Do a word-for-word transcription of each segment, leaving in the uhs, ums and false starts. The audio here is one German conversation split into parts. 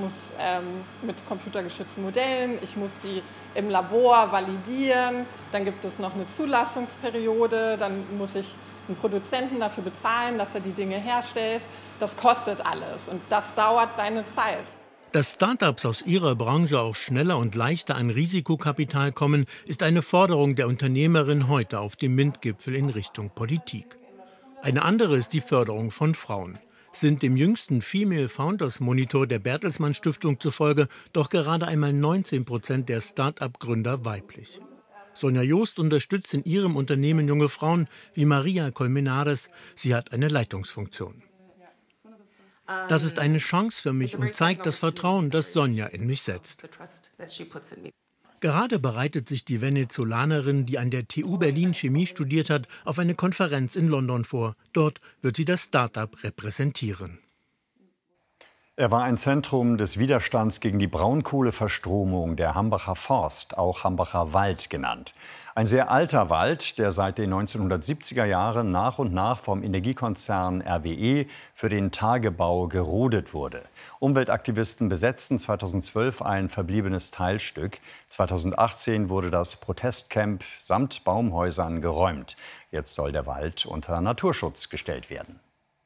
muss ähm, mit computergeschützten Modellen, ich muss die im Labor validieren, dann gibt es noch eine Zulassungsperiode, dann muss ich einen Produzenten dafür bezahlen, dass er die Dinge herstellt. Das kostet alles und das dauert seine Zeit. Dass Start-ups aus ihrer Branche auch schneller und leichter an Risikokapital kommen, ist eine Forderung der Unternehmerin heute auf dem MINT-Gipfel in Richtung Politik. Eine andere ist die Förderung von Frauen. Sind dem jüngsten Female Founders Monitor der Bertelsmann Stiftung zufolge doch gerade einmal neunzehn Prozent der Start-up-Gründer weiblich. Sonja Joost unterstützt in ihrem Unternehmen junge Frauen wie Maria Colmenares. Sie hat eine Leitungsfunktion. Das ist eine Chance für mich und zeigt das Vertrauen, das Sonja in mich setzt. Gerade bereitet sich die Venezolanerin, die an der T U Berlin Chemie studiert hat, auf eine Konferenz in London vor. Dort wird sie das Start-up repräsentieren. Er war ein Zentrum des Widerstands gegen die Braunkohleverstromung der Hambacher Forst, auch Hambacher Wald genannt. Ein sehr alter Wald, der seit den neunzehnhundertsiebziger Jahren nach und nach vom Energiekonzern R W E für den Tagebau gerodet wurde. Umweltaktivisten besetzten zweitausendzwölf ein verbliebenes Teilstück. zweitausendachtzehn wurde das Protestcamp samt Baumhäusern geräumt. Jetzt soll der Wald unter Naturschutz gestellt werden.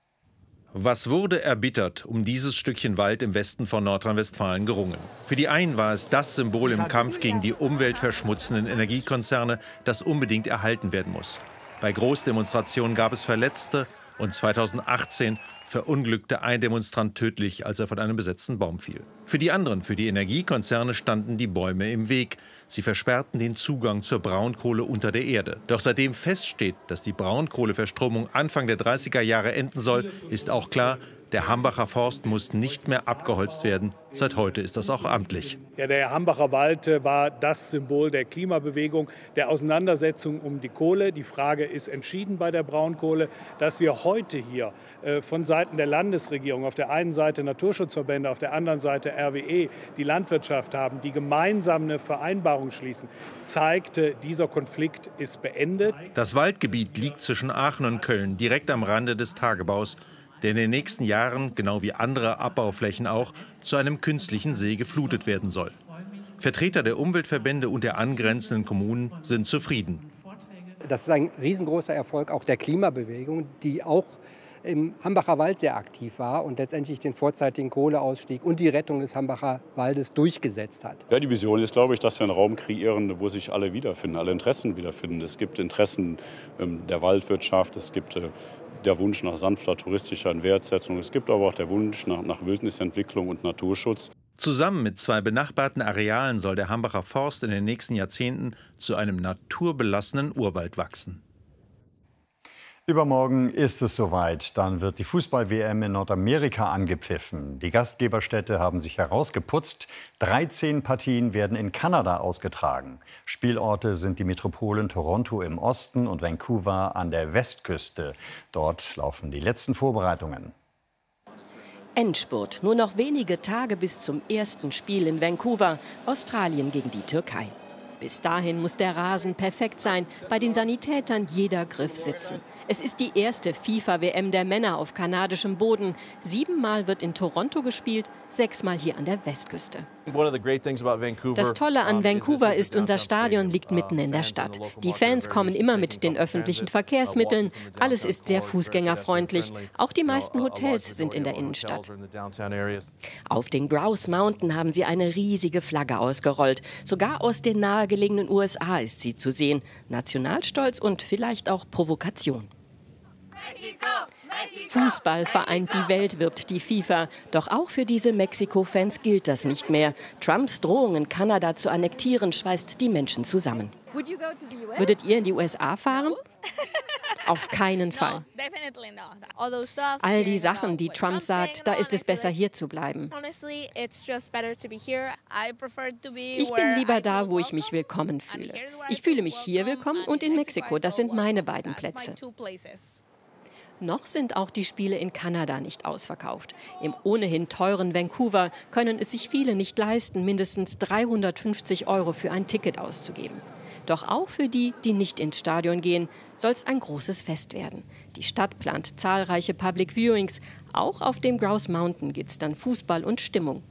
Was wurde erbittert um dieses Stückchen Wald im Westen von Nordrhein-Westfalen gerungen? Für die einen war es das Symbol im Kampf gegen die umweltverschmutzenden Energiekonzerne, das unbedingt erhalten werden muss. Bei Großdemonstrationen gab es Verletzte und zweitausendachtzehn verunglückte ein Demonstrant tödlich, als er von einem besetzten Baum fiel. Für die anderen, für die Energiekonzerne, standen die Bäume im Weg. Sie versperrten den Zugang zur Braunkohle unter der Erde. Doch seitdem feststeht, dass die Braunkohleverstromung Anfang der dreißiger Jahre enden soll, ist auch klar, der Hambacher Forst muss nicht mehr abgeholzt werden. Seit heute ist das auch amtlich. Ja, der Hambacher Wald war das Symbol der Klimabewegung, der Auseinandersetzung um die Kohle. Die Frage ist entschieden bei der Braunkohle. Dass wir heute hier äh, von Seiten der Landesregierung, auf der einen Seite Naturschutzverbände, auf der anderen Seite R W E, die Landwirtschaft haben, die gemeinsam eine Vereinbarung schließen, zeigte, dieser Konflikt ist beendet. Das Waldgebiet liegt zwischen Aachen und Köln, direkt am Rande des Tagebaus, der in den nächsten Jahren, genau wie andere Abbauflächen auch, zu einem künstlichen See geflutet werden soll. Vertreter der Umweltverbände und der angrenzenden Kommunen sind zufrieden. Das ist ein riesengroßer Erfolg auch der Klimabewegung, die auch im Hambacher Wald sehr aktiv war und letztendlich den vorzeitigen Kohleausstieg und die Rettung des Hambacher Waldes durchgesetzt hat. Ja, die Vision ist, glaube ich, dass wir einen Raum kreieren, wo sich alle wiederfinden, alle Interessen wiederfinden. Es gibt Interessen ähm, der Waldwirtschaft, es gibt äh, der Wunsch nach sanfter touristischer Wertsetzung. Es gibt aber auch der Wunsch nach, nach Wildnisentwicklung und Naturschutz. Zusammen mit zwei benachbarten Arealen soll der Hambacher Forst in den nächsten Jahrzehnten zu einem naturbelassenen Urwald wachsen. Übermorgen ist es soweit. Dann wird die Fußball-W M in Nordamerika angepfiffen. Die Gastgeberstädte haben sich herausgeputzt. dreizehn Partien werden in Kanada ausgetragen. Spielorte sind die Metropolen Toronto im Osten und Vancouver an der Westküste. Dort laufen die letzten Vorbereitungen. Endspurt. Nur noch wenige Tage bis zum ersten Spiel in Vancouver. Australien gegen die Türkei. Bis dahin muss der Rasen perfekt sein, bei den Sanitätern jeder Griff sitzen. Es ist die erste FIFA-W M der Männer auf kanadischem Boden. Siebenmal wird in Toronto gespielt, sechsmal hier an der Westküste. Das Tolle an Vancouver ist, unser Stadion liegt mitten in der Stadt. Die Fans kommen immer mit den öffentlichen Verkehrsmitteln. Alles ist sehr fußgängerfreundlich. Auch die meisten Hotels sind in der Innenstadt. Auf den Grouse Mountain haben sie eine riesige Flagge ausgerollt. Sogar aus den nahegelegenen U S A ist sie zu sehen. Nationalstolz und vielleicht auch Provokation. Fußball vereint die Welt, wirbt die FIFA. Doch auch für diese Mexiko-Fans gilt das nicht mehr. Trumps Drohungen, Kanada zu annektieren, schweißt die Menschen zusammen. Würdet ihr in die U S A fahren? Auf keinen Fall. All die Sachen, die Trump sagt, da ist es besser, hier zu bleiben. Ich bin lieber da, wo ich mich willkommen fühle. Ich fühle mich hier willkommen und in Mexiko. Das sind meine beiden Plätze. Noch sind auch die Spiele in Kanada nicht ausverkauft. Im ohnehin teuren Vancouver können es sich viele nicht leisten, mindestens dreihundertfünfzig Euro für ein Ticket auszugeben. Doch auch für die, die nicht ins Stadion gehen, soll es ein großes Fest werden. Die Stadt plant zahlreiche Public Viewings. Auch auf dem Grouse Mountain gibt es dann Fußball und Stimmung.